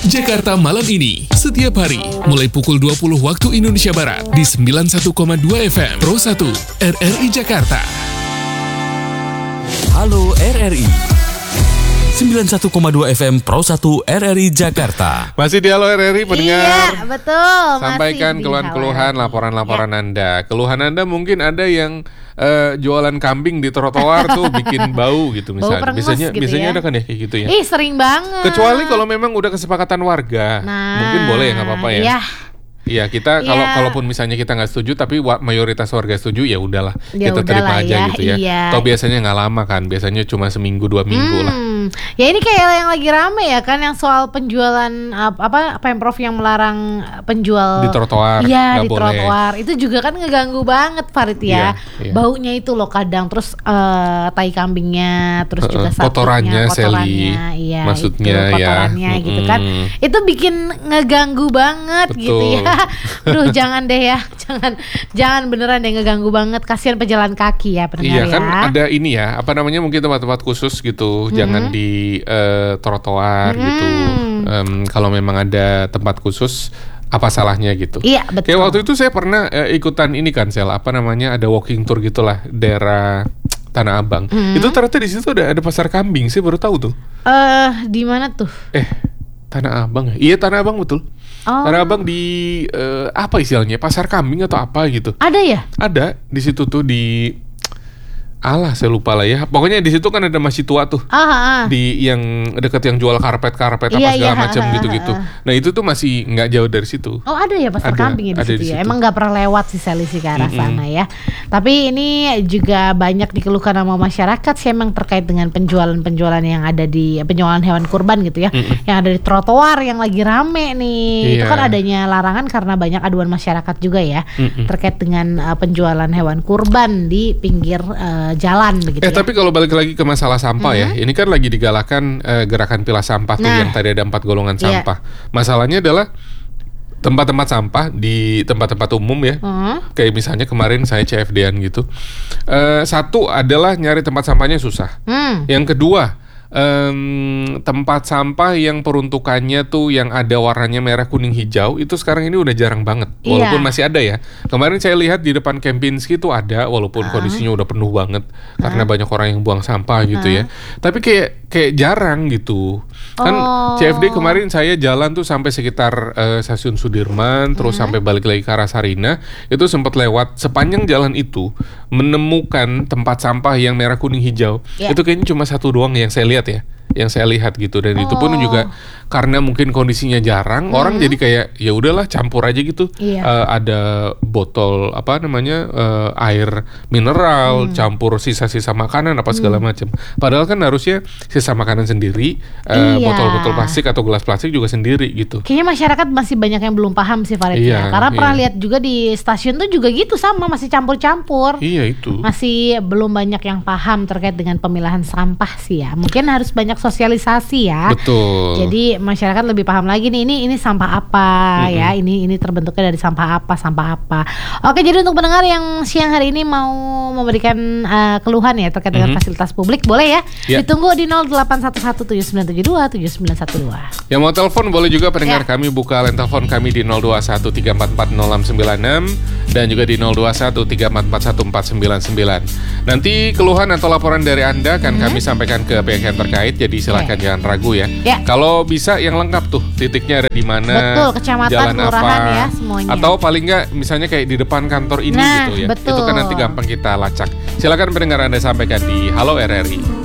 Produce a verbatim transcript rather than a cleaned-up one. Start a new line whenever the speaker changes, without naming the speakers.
Jakarta Malam Ini, setiap hari, mulai pukul dua puluh waktu Indonesia Barat, di sembilan puluh satu koma dua F M, Pro satu, R R I Jakarta.
Halo R R I, sembilan puluh satu koma dua F M, Pro satu, R R I Jakarta.
Masih di Halo R R I, pendengar.
Iya, betul.
Sampaikan keluhan-keluhan, laporan-laporan ya. Anda. Keluhan Anda mungkin ada yang uh, jualan kambing di trotoar tuh bikin bau gitu misalnya.
Bau
biasanya
gitu
biasanya
ya.
ada kan ya kayak gitu ya.
Ih, sering banget.
Kecuali kalau memang udah kesepakatan warga,
nah,
mungkin boleh ya, nggak apa-apa ya.
Iya.
Iya, kita kalau
ya.
kalaupun misalnya kita nggak setuju tapi wa- mayoritas warga setuju, ya udahlah,
Ya
kita terima
udahlah
aja
ya,
gitu ya.
iya.
Atau biasanya nggak lama kan, biasanya cuma seminggu dua minggu
Hmm.
lah.
Ya ini kayak yang lagi rame ya kan, yang soal penjualan apa Pemprov yang melarang penjual
Di trotoar,
Iya,
nggak
di
boleh.
trotoar. Itu juga kan ngeganggu banget Farid ya.
Iya, iya.
Baunya itu loh kadang, terus eh, tai kambingnya, terus
Uh-uh,
juga sapinya,
kotorannya, Sally.
iya,
Maksudnya
itu,
ya.
kotorannya gitu kan.
Mm-mm.
Itu bikin ngeganggu banget
Betul.
gitu ya. Duh, jangan deh ya. Jangan jangan beneran deh, ngeganggu banget. Kasihan pejalan kaki ya pendengar
Iya
ya.
kan ada ini ya, apa namanya, mungkin tempat-tempat khusus gitu, jangan di eh, trotoar
Hmm.
gitu. Em, kalau memang ada tempat khusus, apa salahnya gitu?
Iya, betul.
Kayak waktu itu saya pernah eh, ikutan ini kan, Sel, apa namanya, ada walking tour gitulah daerah Tanah Abang.
Hmm.
Itu ternyata di situ ada ada pasar kambing, saya baru tahu tuh.
Eh, di mana tuh?
Eh, Tanah Abang ya? Iya, Tanah Abang betul.
Oh.
Tanah Abang di eh, apa istilahnya? Pasar kambing atau apa gitu?
Ada ya?
Ada di situ tuh di Alah, saya lupa lah ya. Pokoknya di situ kan ada masjid tua tuh.
Ah, ah.
Di yang deket yang jual karpet-karpet apa
Iya,
segala
iya,
macam
ha, ha,
gitu-gitu.
ha.
Nah, itu tuh masih nggak jauh dari situ.
Oh, ada ya pasar
Ada,
kambing ya di
ada
situ
di
ya.
situ.
Emang nggak pernah lewat sih Sally sih ke arah
Mm-mm.
sana ya. Tapi ini juga banyak dikeluhkan sama masyarakat sih, emang terkait dengan penjualan-penjualan yang ada di penjualan hewan kurban gitu ya.
Mm-mm.
Yang ada di trotoar yang lagi rame nih. Itu
Iya.
kan adanya larangan karena banyak aduan masyarakat juga ya.
Mm-mm.
Terkait dengan uh, penjualan hewan kurban di pinggir uh, jalan begitu
Eh
ya.
tapi kalau balik lagi ke masalah sampah ya, ini kan lagi digalakan eh, gerakan pilah sampah tuh,
Nah.
yang tadi ada empat golongan
Iya.
sampah. Masalahnya adalah tempat-tempat sampah di tempat-tempat umum ya.
Hmm.
Kayak misalnya kemarin saya C F D-an gitu. Eh, satu adalah nyari tempat sampahnya susah.
Hmm.
Yang kedua, em, tempat sampah yang peruntukannya tuh yang ada warnanya merah, kuning, hijau, itu sekarang ini udah jarang banget. Walaupun
Iya.
masih ada ya. Kemarin saya lihat di depan Kempinski tuh ada, walaupun
Ah.
kondisinya udah penuh banget karena banyak orang yang buang sampah gitu ya. Tapi kayak kayak jarang gitu. Kan
Oh.
C F D kemarin saya jalan tuh sampai sekitar eh, stasiun Sudirman, terus sampai balik lagi ke arah Sarina, itu sempat lewat sepanjang jalan itu menemukan tempat sampah yang merah, kuning, hijau.
Ya.
Itu kayaknya cuma satu doang yang saya lihat ya, yang saya lihat gitu. Dan itu pun
Oh.
juga karena mungkin kondisinya jarang, orang jadi kayak ya udahlah campur aja gitu.
Iya.
Eh, ada botol apa namanya eh, air mineral, campur sisa-sisa makanan apa segala macam. Padahal kan harusnya sisa makanan sendiri, eh,
Iya.
botol-botol plastik atau gelas plastik juga sendiri gitu.
Kayaknya masyarakat masih banyak yang belum paham sih Farid
Iya,
ya. Karena pernah
iya.
lihat juga di stasiun tuh juga gitu, sama masih campur-campur.
Iya itu.
Masih belum banyak yang paham terkait dengan pemilahan sampah sih ya. Mungkin harus banyak sosialisasi ya.
Betul.
Jadi masyarakat lebih paham lagi nih, ini ini sampah apa ya, ini ini terbentuknya dari sampah apa, sampah apa. Oke, jadi untuk pendengar yang siang hari ini mau memberikan uh, keluhan ya terkait dengan
Mhm.
fasilitas publik, boleh ya,
Ya.
ditunggu di nol delapan satu satu tujuh sembilan tujuh dua tujuh sembilan satu dua.
Yang mau telepon boleh juga pendengar
Ya.
kami, buka line telepon kami di nol dua satu tiga empat empat nol enam sembilan enam dan juga di nol dua satu tiga empat empat satu empat sembilan sembilan. Nanti keluhan atau laporan dari Anda akan kami sampaikan ke pihak yang terkait, jadi silakan
Oke.
jangan ragu ya.
Ya.
Kalau bisa yang lengkap tuh, titiknya ada di mana,
Betul, kecamatan,
jalan
kelurahan
apa,
ya, semuanya.
atau paling nggak misalnya kayak di depan kantor ini
Nah,
gitu ya.
betul.
Itu kan nanti gampang kita lacak. Silakan pendengar Anda sampaikan di Halo R R I.